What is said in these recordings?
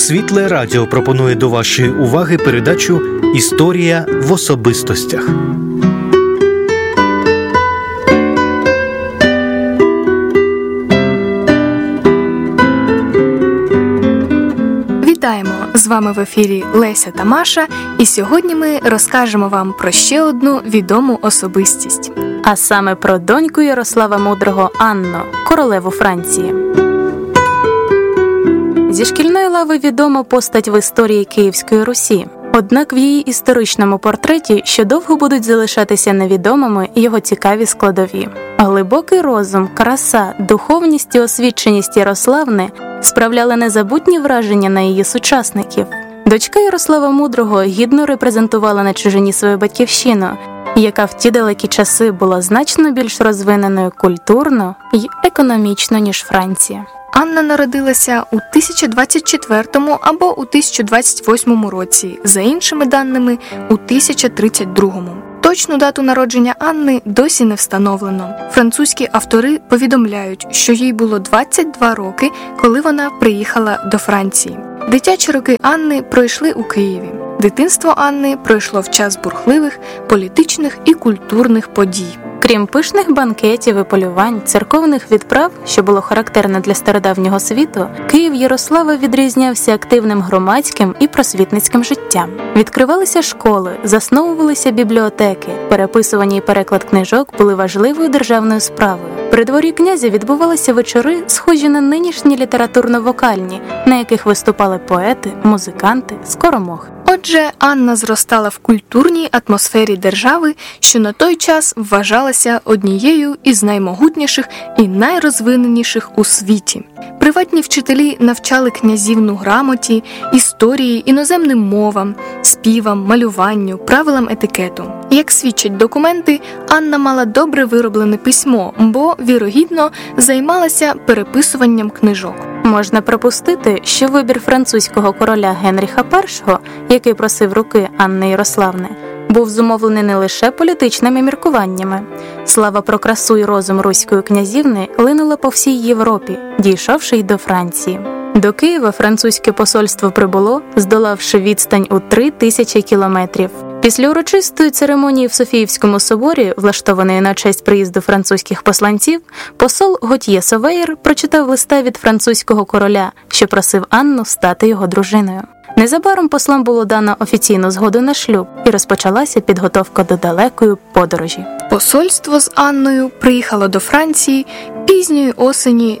Світле Радіо пропонує до вашої уваги передачу «Історія в особистостях». Вітаємо! З вами в ефірі Леся та Маша, і сьогодні ми розкажемо вам про ще одну відому особистість. А саме про доньку Ярослава Мудрого Анну, королеву Франції. Зі шкільної лави відома постать в історії Київської Русі. Однак в її історичному портреті ще довго будуть залишатися невідомими його цікаві складові. Глибокий розум, краса, духовність і освіченість Ярославни справляли незабутні враження на її сучасників. Дочка Ярослава Мудрого гідно репрезентувала на чужині свою батьківщину, яка в ті далекі часи була значно більш розвиненою культурно і економічно, ніж Франція. Анна народилася у 1024 або у 1028 році, за іншими даними у 1032. Точну дату народження Анни досі не встановлено. Французькі автори повідомляють, що їй було 22 роки, коли вона приїхала до Франції. Дитячі роки Анни пройшли у Києві. Дитинство Анни пройшло в час бурхливих політичних і культурних подій. Крім пишних банкетів і полювань, церковних відправ, що було характерне для стародавнього світу, Київ Ярослава відрізнявся активним громадським і просвітницьким життям. Відкривалися школи, засновувалися бібліотеки, переписування і переклад книжок були важливою державною справою. При дворі князя відбувалися вечори, схожі на нинішні літературно-вокальні, на яких виступали поети, музиканти, скоромохи. Отже, Анна зростала в культурній атмосфері держави, що на той час вважалася однією із наймогутніших і найрозвиненіших у світі. Приватні вчителі навчали князівну грамоті, історії, іноземним мовам, співам, малюванню, правилам етикету. Як свідчать документи, Анна мала добре вироблене письмо, бо, вірогідно, займалася переписуванням книжок. Можна припустити, що вибір французького короля Генріха І, який просив руки Анни Ярославни, був зумовлений не лише політичними міркуваннями. Слава про красу і розум руської князівни линула по всій Європі, дійшовши й до Франції. До Києва французьке посольство прибуло, здолавши відстань у 3000 кілометрів. Після урочистої церемонії в Софіївському соборі, влаштованої на честь приїзду французьких посланців, посол Готьє Совеєр прочитав листа від французького короля, що просив Анну стати його дружиною. Незабаром послам було дано офіційну згоду на шлюб, і розпочалася підготовка до далекої подорожі. Посольство з Анною приїхало до Франції пізньої осені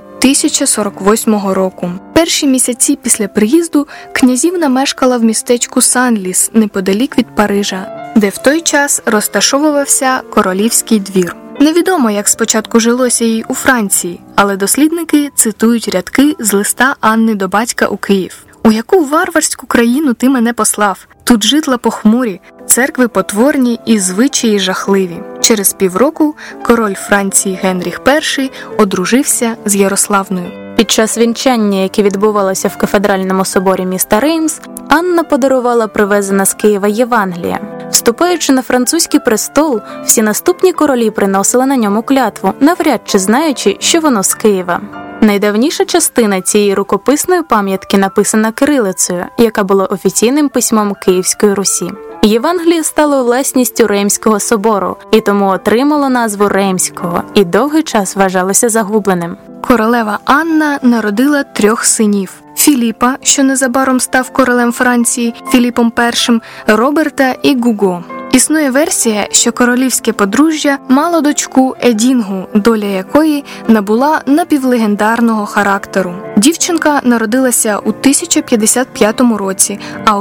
1048 року. Перші місяці після приїзду князівна мешкала в містечку Санліс, неподалік від Парижа, де в той час розташовувався королівський двір. Невідомо, як спочатку жилося їй у Франції, але дослідники цитують рядки з листа Анни до батька у Київ. «У яку варварську країну ти мене послав? Тут житла похмурі, церкви потворні і звичаї жахливі». Через півроку король Франції Генріх І одружився з Ярославною. Під час вінчання, яке відбувалося в кафедральному соборі міста Реймс, Анна подарувала привезена з Києва Євангелія. Вступаючи на французький престол, всі наступні королі приносили на ньому клятву, навряд чи знаючи, що воно з Києва. Найдавніша частина цієї рукописної пам'ятки написана кирилицею, яка була офіційним письмом Київської Русі. Євангеліє стало власністю Реймського собору, і тому отримало назву Реймського, і довгий час вважалося загубленим. Королева Анна народила 3 синів – Філіпа, що незабаром став королем Франції, Філіпом І, Роберта і Гуго. Існує версія, що королівське подружжя мало дочку Едінгу, доля якої набула напівлегендарного характеру. Дівчинка народилася у 1055 році, а у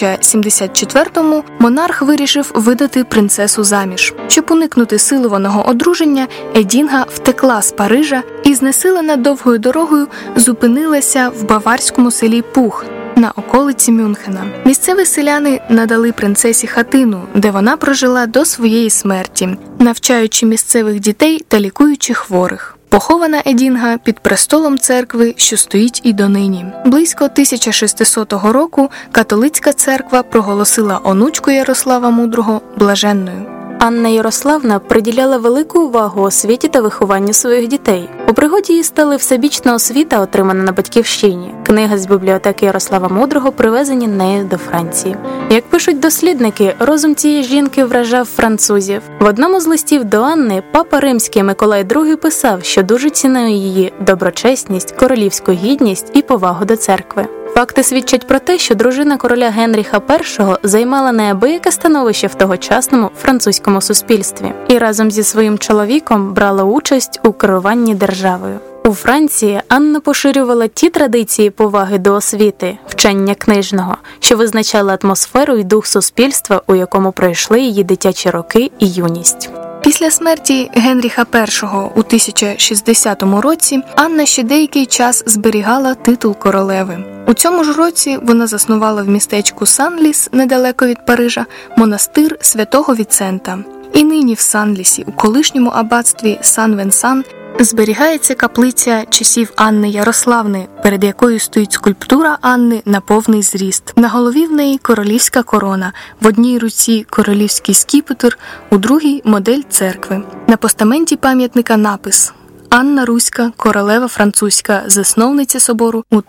1074 монарх вирішив видати принцесу заміж. Щоб уникнути силованого одруження, Едінга втекла з Парижа і, знесилена довгою дорогою, зупинилася в баварському селі Пух на околиці Мюнхена. Місцеві селяни надали принцесі хатину, де вона прожила до своєї смерті, навчаючи місцевих дітей та лікуючи хворих. Похована Едінга під престолом церкви, що стоїть і донині. Близько 1600 року католицька церква проголосила онучку Ярослава Мудрого блаженною. Анна Ярославна приділяла велику увагу освіті та вихованню своїх дітей. У пригоді їй стали всебічна освіта, отримана на батьківщині, книга з бібліотеки Ярослава Мудрого, привезені нею до Франції. Як пишуть дослідники, розум цієї жінки вражав французів. В одному з листів до Анни папа римський Миколай II писав, що дуже цінує її доброчесність, королівську гідність і повагу до церкви. Факти свідчать про те, що дружина короля Генріха І займала неабияке становище в тогочасному французькому суспільстві і разом зі своїм чоловіком брала участь у керуванні державою. У Франції Анна поширювала ті традиції поваги до освіти, вчення книжного, що визначали атмосферу і дух суспільства, у якому пройшли її дитячі роки і юність. Після смерті Генріха І у 1060 році Анна ще деякий час зберігала титул королеви. У цьому ж році вона заснувала в містечку Санліс, недалеко від Парижа, монастир святого Віцента. І нині в Санлісі, у колишньому аббатстві Сан-Венсан, зберігається каплиця часів Анни Ярославни, перед якою стоїть скульптура Анни на повний зріст. На голові в неї королівська корона, в одній руці королівський скіпетр, у другій – модель церкви. На постаменті пам'ятника напис «Анна Руська, королева французька, засновниця собору у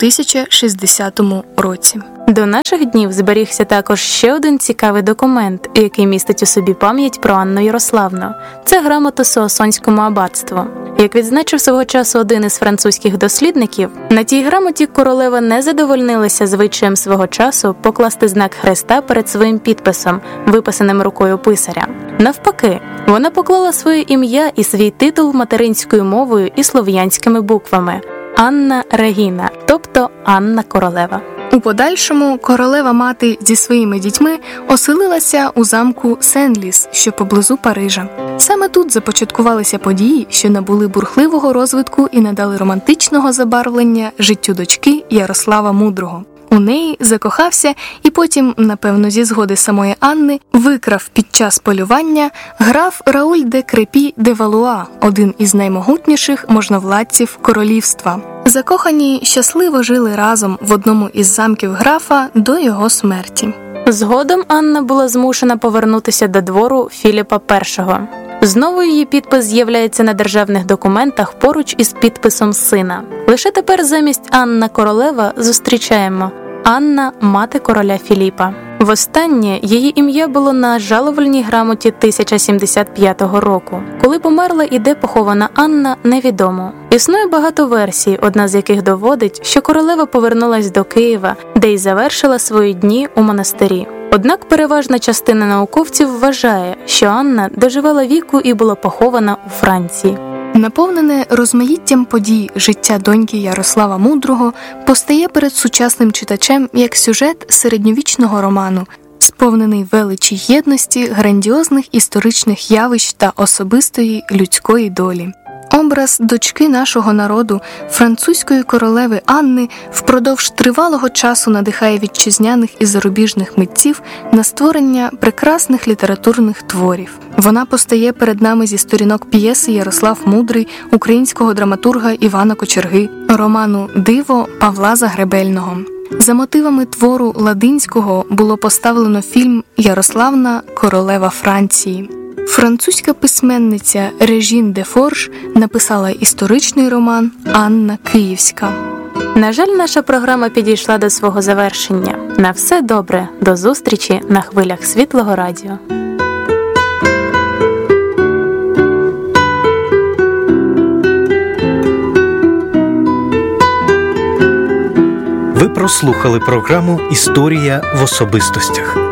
1060 році». До наших днів зберігся також ще один цікавий документ, який містить у собі пам'ять про Анну Ярославну. Це грамота Соассонському аббатству. Як відзначив свого часу один із французьких дослідників, на тій грамоті королева не задовольнилася звичаєм свого часу покласти знак хреста перед своїм підписом, виписаним рукою писаря. Навпаки, вона поклала своє ім'я і свій титул материнською мовою і слов'янськими буквами – Анна Регіна, тобто Анна Королева. У подальшому королева-мати зі своїми дітьми оселилася у замку Сен-Ліс, що поблизу Парижа. Саме тут започаткувалися події, що набули бурхливого розвитку і надали романтичного забарвлення життю дочки Ярослава Мудрого. У неї закохався і потім, напевно, зі згоди самої Анни, викрав під час полювання граф Рауль де Крепі де Валуа, один із наймогутніших можновладців королівства. Закохані щасливо жили разом в одному із замків графа до його смерті. Згодом Анна була змушена повернутися до двору Філіпа І. Знову її підпис з'являється на державних документах поруч із підписом сина. Лише тепер замість Анна Королева зустрічаємо Анна – мати короля Філіпа. Востаннє її ім'я було на жалувальній грамоті 1075 року. Коли померла і де похована Анна, невідомо. Існує багато версій, одна з яких доводить, що королева повернулась до Києва, де й завершила свої дні у монастирі. Однак переважна частина науковців вважає, що Анна доживала віку і була похована у Франції. Наповнене розмаїттям подій життя доньки Ярослава Мудрого постає перед сучасним читачем як сюжет середньовічного роману, сповнений величі єдності, грандіозних історичних явищ та особистої людської долі. Образ дочки нашого народу, французької королеви Анни, впродовж тривалого часу надихає вітчизняних і зарубіжних митців на створення прекрасних літературних творів. Вона постає перед нами зі сторінок п'єси «Ярослав Мудрий» українського драматурга Івана Кочерги, роману «Диво» Павла Загребельного. За мотивами твору Ладинського було поставлено фільм «Ярославна, королева Франції». Французька письменниця Режін де Форж написала історичний роман «Анна Київська». На жаль, наша програма підійшла до свого завершення. На все добре. До зустрічі на хвилях Світлого радіо. Ви прослухали програму «Історія в особистостях».